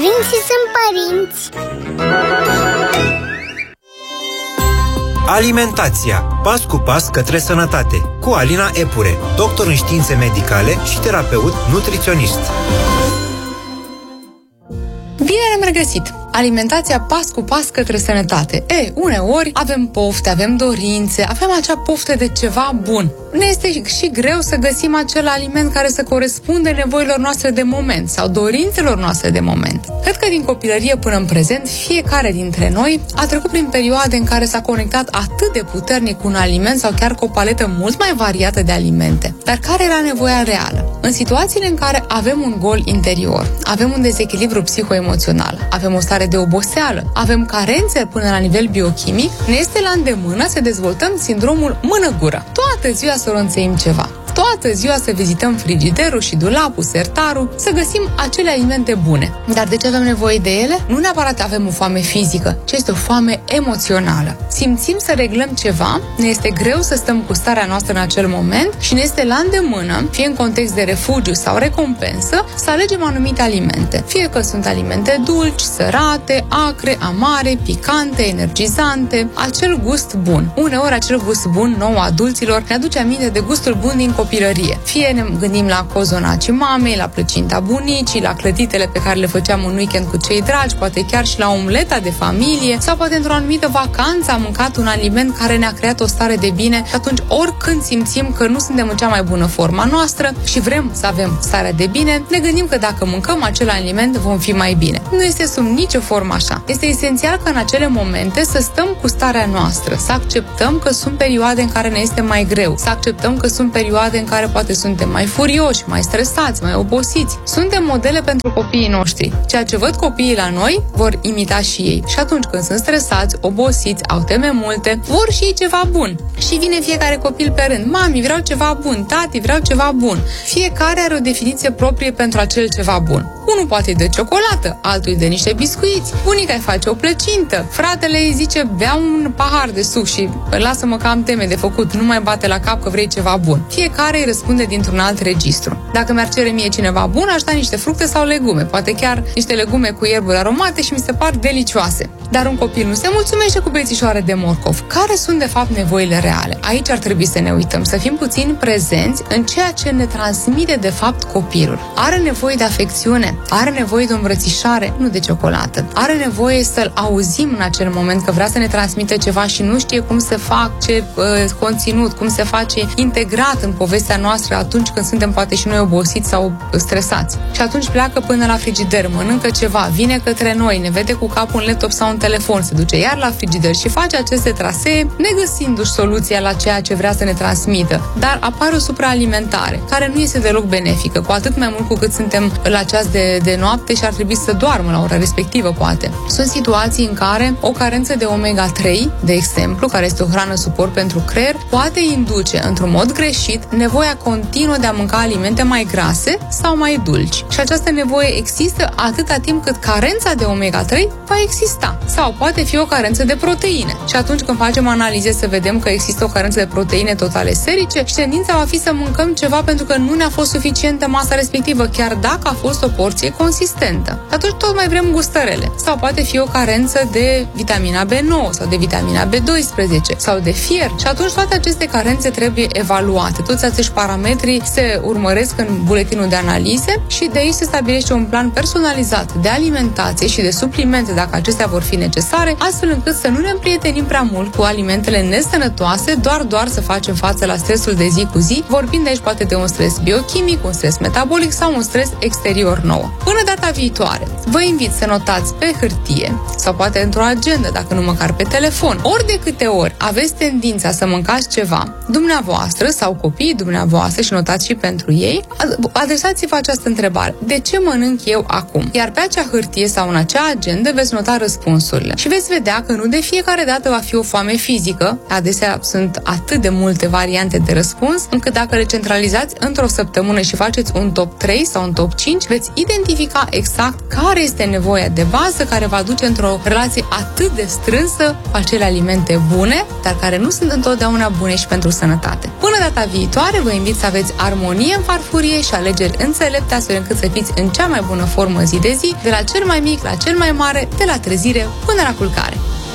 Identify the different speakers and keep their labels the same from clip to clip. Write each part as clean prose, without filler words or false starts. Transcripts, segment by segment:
Speaker 1: Părinții sunt părinți.
Speaker 2: Alimentația. Pas cu pas către sănătate. Cu Alina Epure, doctor în științe medicale și terapeut nutriționist.
Speaker 3: Bine ne-am regăsit! Alimentația pas cu pas către sănătate. Uneori avem pofte, avem dorințe, avem acea poftă de ceva bun. Ne este și greu să găsim acel aliment care să corespunde nevoilor noastre de moment sau dorințelor noastre de moment. Cred că din copilărie până în prezent, fiecare dintre noi a trecut prin perioade în care s-a conectat atât de puternic cu un aliment sau chiar cu o paletă mult mai variată de alimente. Dar care era nevoia reală? În situațiile în care avem un gol interior, avem un dezechilibru psihoemoțional, avem o stare de oboseală, avem carențe până la nivel biochimic, ne este la îndemână să dezvoltăm sindromul mână-gură. Toată ziua să ronțăim ceva. Toată ziua să vizităm frigiderul și dulapul, sertarul, să găsim acele alimente bune. Dar de ce avem nevoie de ele? Nu neapărat avem o foame fizică, ci este o foame emoțională. Simțim să reglăm ceva, ne este greu să stăm cu starea noastră în acel moment și ne este la îndemână, fie în context de refugiu sau recompensă, să alegem anumite alimente. Fie că sunt alimente dulci, sărate, acre, amare, picante, energizante, acel gust bun. Uneori acel gust bun nou adulților ne aduce aminte de gustul bun din copilărie. Fie ne gândim la cozonacii mamei, la plăcinta bunicii, la clătitele pe care le făceam în weekend cu cei dragi, poate chiar și la omleta de familie, sau poate într-o anumită vacanță am mâncat un aliment care ne-a creat o stare de bine și atunci oricând simțim că nu suntem în cea mai bună forma noastră și vrem să avem starea de bine, ne gândim că dacă mâncăm acel aliment vom fi mai bine. Nu este sub nicio formă așa. Este esențial că în acele momente să stăm cu starea noastră, să acceptăm că sunt perioade în care ne este mai greu, să acceptăm că sunt perioade în care poate suntem mai furioși, mai stresați, mai obosiți. Suntem modele pentru copiii noștri. Ceea ce văd copiii la noi, vor imita și ei. Și atunci când sunt stresați, obosiți, au teme multe, vor și ei ceva bun. Și vine fiecare copil pe rând. Mami, vreau ceva bun, tati, vreau ceva bun. Fiecare are o definiție proprie pentru acel ceva bun. Unul poate îi dă ciocolată, altul îi dă niște biscuiți, bunica îi face o plăcintă, fratele îi zice bea un pahar de suc și lasă-mă că am teme de făcut, nu mai bate la cap că vrei ceva bun. Fiecare îi răspunde dintr-un alt registru. Dacă mi-ar cere mie cineva bun, aș da niște fructe sau legume, poate chiar niște legume cu ierburi aromate și mi se par delicioase. Dar un copil nu se mulțumește cu bețișoare de morcov. Care sunt de fapt nevoile reale? Aici ar trebui să ne uităm, să fim puțin prezenți în ceea ce ne transmite de fapt copilul. Are nevoie de afecțiune, are nevoie de o îmbrățișare, nu de ciocolată. Are nevoie să-l auzim în acel moment că vrea să ne transmite ceva și nu știe cum se face conținut, cum se face integrat în povestea noastră atunci când suntem poate și noi obosiți sau stresați. Și atunci pleacă până la frigider, mănâncă ceva, vine către noi, ne vede cu capul în laptop sau în telefon, se duce iar la frigider și face aceste trasee, negăsindu-și soluția la ceea ce vrea să ne transmită. Dar apare o supraalimentare, care nu este deloc benefică, cu atât mai mult cu cât suntem la ceas de noapte și ar trebui să doarmă la ora respectivă, poate. Sunt situații în care o carență de omega-3, de exemplu, care este o hrană suport pentru creier, poate induce, într-un mod greșit, nevoia continuă de a mânca alimente mai grase sau mai dulci. Și această nevoie există atâta timp cât carența de omega-3 va exista. Sau poate fi o carență de proteine. Și atunci când facem analize să vedem că există o carență de proteine totale serice și tendința va fi să mâncăm ceva pentru că nu ne-a fost suficientă masa respectivă, chiar dacă a fost o porție consistentă. Atunci tot mai vrem gustărele. Sau poate fi o carență de vitamina B9 sau de vitamina B12 sau de fier. Și atunci toate aceste carențe trebuie evaluate. Toți acești parametri se urmăresc în buletinul de analize și de aici se stabilește un plan personalizat de alimentație și de suplimente dacă acestea vor fi necesare, astfel încât să nu ne împrietenim prea mult cu alimentele nesănătoase, doar să facem față la stresul de zi cu zi, vorbind aici poate de un stres biochimic, un stres metabolic sau un stres exterior nou. Până data viitoare, vă invit să notați pe hârtie sau poate într-o agendă, dacă nu măcar pe telefon, ori de câte ori aveți tendința să mâncați ceva, dumneavoastră sau copiii dumneavoastră, și notați și pentru ei, adresați-vă această întrebare: de ce mănânc eu acum? Iar pe acea hârtie sau în acea agendă veți nota răspunsurile și veți vedea că nu de fiecare dată va fi o foame fizică. Adesea sunt atât de multe variante de răspuns, încât dacă le centralizați într-o săptămână și faceți un top 3 sau un top 5, veți identifica exact care este nevoia de bază care va duce într-o relație atât de strânsă cu acele alimente bune, dar care nu sunt întotdeauna bune și pentru sănătate. Până data viitoare, vă invit să aveți armonie în farfurie și alegeri înțelepte, astfel încât să fiți în cea mai bună formă zi de zi, de la cel mai mic la cel mai mare, de la trezire până la culcare.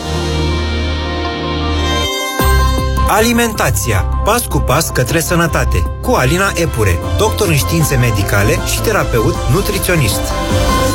Speaker 2: Alimentația. Pas cu pas către sănătate. Cu Alina Epure, doctor în științe medicale și terapeut nutriționist.